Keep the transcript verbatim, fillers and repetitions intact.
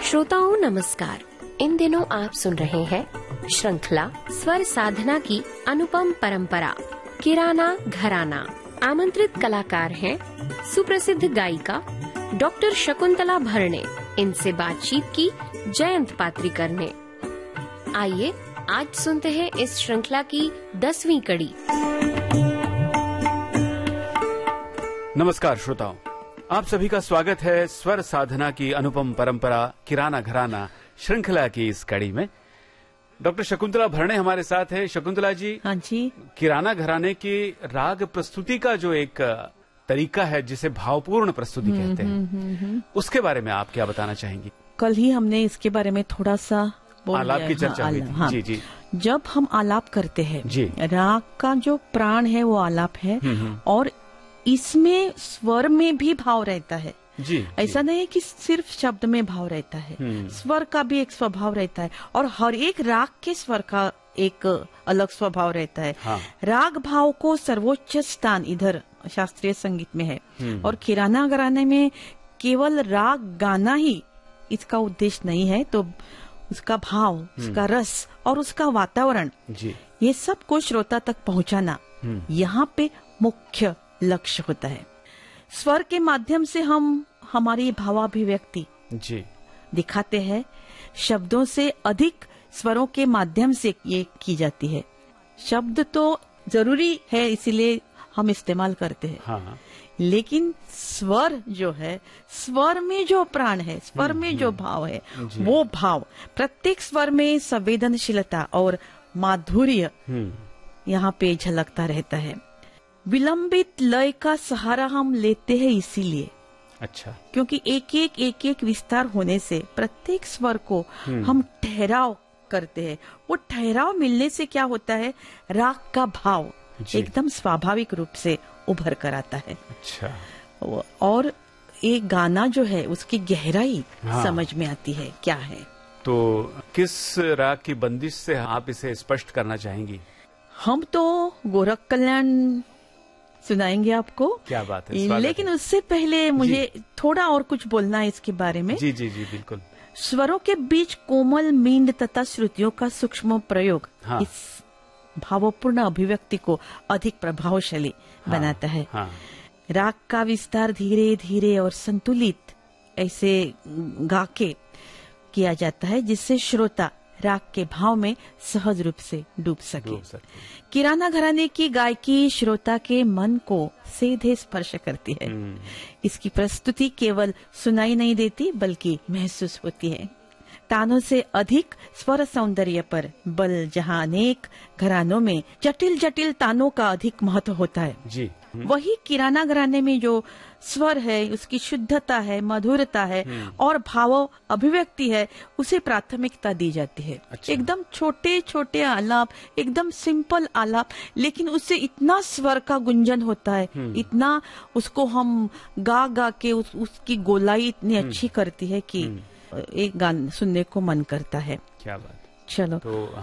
श्रोताओं नमस्कार। इन दिनों आप सुन रहे हैं श्रृंखला स्वर साधना की अनुपम परंपरा किराना घराना। आमंत्रित कलाकार हैं सुप्रसिद्ध गायिका डॉक्टर शकुंतला भरणे। इनसे बातचीत की जयंत पात्रिकर ने। आइए आज सुनते हैं इस श्रृंखला की दसवीं कड़ी। नमस्कार श्रोताओं, आप सभी का स्वागत है स्वर साधना की अनुपम परंपरा किराना घराना श्रृंखला की इस कड़ी में। डॉक्टर शकुंतला भरणे हमारे साथ है। शकुंतला जी, हाँ जी, किराना घराने की राग प्रस्तुति का जो एक तरीका है जिसे भावपूर्ण प्रस्तुति कहते हैं, हुँ, हुँ, हुँ. उसके बारे में आप क्या बताना चाहेंगी? कल ही हमने इसके बारे में थोड़ा सा बोल आलाप की चर्चा हाँ, हुई थी। हाँ, जी जी। जब हम आलाप करते हैं जी, राग का जो प्राण है वो आलाप है, हुँ, हुँ. और इसमें स्वर में भी भाव रहता है। जी, ऐसा जी. नहीं है कि सिर्फ शब्द में भाव रहता है, स्वर का भी एक स्वभाव रहता है और हर एक राग के स्वर का एक अलग स्वभाव रहता है। हाँ. राग भाव को सर्वोच्च स्थान इधर शास्त्रीय संगीत में है और किराना घराने में केवल राग गाना ही इसका उद्देश्य नहीं है, तो उसका भाव, उसका रस और उसका वातावरण, ये सब को श्रोता तक पहुंचाना यहाँ पे मुख्य लक्ष्य होता है। स्वर के माध्यम से हम हमारी भावाभिव्यक्ति जी दिखाते हैं। शब्दों से अधिक स्वरों के माध्यम से ये की जाती है। शब्द तो जरूरी है, इसीलिए हम इस्तेमाल करते हैं, हाँ। लेकिन स्वर जो है, स्वर में जो प्राण है, स्वर में जो भाव है, वो भाव प्रत्येक स्वर में संवेदनशीलता और माधुर्य यहाँ पे झलकता रहता है। विलंबित लय का सहारा हम लेते हैं इसीलिए, अच्छा, क्योंकि एक एक एक एक विस्तार होने से प्रत्येक स्वर को हम ठहराव करते हैं। वो ठहराव मिलने से क्या होता है, राग का भाव एकदम स्वाभाविक रूप से उभर कर आता है। अच्छा, और एक गाना जो है उसकी गहराई हाँ। समझ में आती है क्या है। तो किस राग की बंदिश से आप इसे स्पष्ट करना चाहेंगी? हम तो गोरख कल्याण सुनाएंगे आपको। क्या बात है, लेकिन उससे पहले मुझे थोड़ा और कुछ बोलना है इसके बारे में। जी जी जी बिल्कुल। स्वरों के बीच कोमल मींड तथा श्रुतियों का सूक्ष्म प्रयोग हाँ। इस भावपूर्ण अभिव्यक्ति को अधिक प्रभावशाली हाँ। बनाता है। हाँ। राग का विस्तार धीरे धीरे और संतुलित ऐसे गा के किया जाता है जिससे श्रोता राग के भाव में सहज रूप से डूब सके। किराना घराने की गायकी श्रोता के मन को सीधे स्पर्श करती है। इसकी प्रस्तुति केवल सुनाई नहीं देती बल्कि महसूस होती है। तानों से अधिक स्वर सौंदर्य पर बल, जहाँ अनेक घरानों में जटिल जटिल तानों का अधिक महत्व होता है, जी वही किराना घराने में जो स्वर है, उसकी शुद्धता है, मधुरता है और भाव अभिव्यक्ति है, उसे प्राथमिकता दी जाती है। अच्छा। एकदम छोटे छोटे आलाप, एकदम सिंपल आलाप, लेकिन उससे इतना स्वर का गुंजन होता है, इतना उसको हम गा गा के उस, उसकी गोलाई इतनी अच्छी करती है कि एक गान सुनने को मन करता है। क्या बात। चलो, तो